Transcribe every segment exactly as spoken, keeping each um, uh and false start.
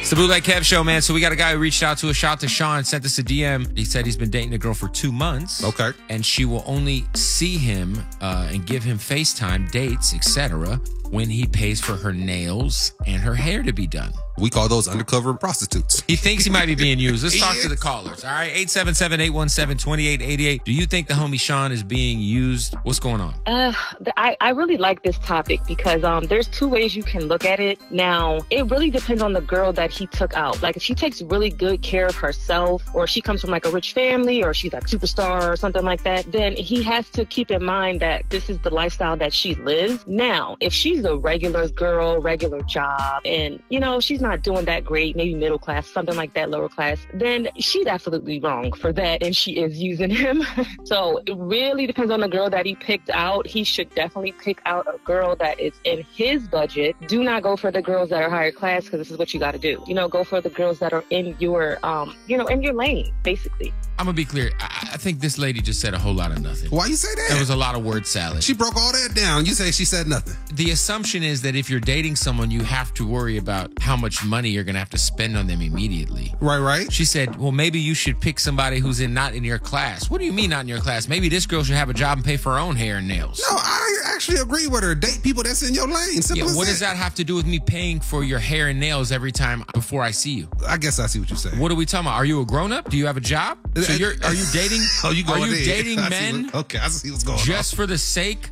It's the Bootleg Kev Show, man. So we got a guy who reached out to us. Shout out to Sean, sent us a D M. He said he's been dating a girl for two months. Okay. And she will only see him uh, and give him FaceTime, dates, et cetera when he pays for her nails and her hair to be done. We call those undercover prostitutes. He thinks he might be being used. Let's talk He to the is. callers. All right, eight seven seven, eight one seven, two eight eight eight. Do you think the homie Sean is being used? What's going on? Uh, I, I really like this topic because um, there's two ways you can look at it. Now, it really depends on the girl that he took out. Like, if she takes really good care of herself, or she comes from like a rich family, or she's like a superstar or something like that, then he has to keep in mind that this is the lifestyle that she lives. Now, if she's a regular girl, regular job, and, you know, she's not doing that great, maybe middle class, something like that, lower class, then she's absolutely wrong for that, and she is using him. So it really depends on the girl that he picked out. He should definitely pick out a girl that is in his budget. Do not go for the girls that are higher class, because this is what you got to do. You know, go for the girls that are in your, um, you know, in your lane, basically. I'm going to be clear. I, I think this lady just said a whole lot of nothing. Why you say that? There was a lot of word salad. She broke all that down. You say she said nothing. The assumption is that if you're dating someone, you have to worry about how much money you're going to have to spend on them immediately. Right, right. She said, well, maybe you should pick somebody who's in not in your class. What do you mean not in your class? Maybe this girl should have a job and pay for her own hair and nails. No, I actually agree with her. Date people that's in your lane. Simple Yeah, as what that. does that have to do with me paying for your hair and nails every time before I see you? I guess I see what you're saying. What are we talking about? Are you a grown-up? Do you have a job? So you're, are you dating? Oh, you going Are you in. dating I see men what- okay, I see what's going just on. for the sake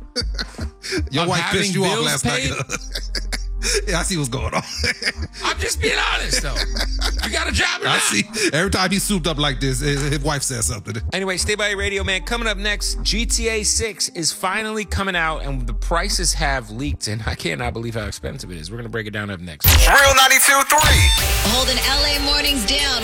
Your of wife having pissed you off bills last paid? night. Yeah, I see what's going on. I'm just being honest, though. You got a job or I not? see. Every time he's souped up like this, his his wife says something. Anyway, stay by your radio, man. Coming up next, G T A six is finally coming out, and the prices have leaked, and I cannot believe how expensive it is. We're going to break it down up next. Real ninety-two point three. Holding L A mornings down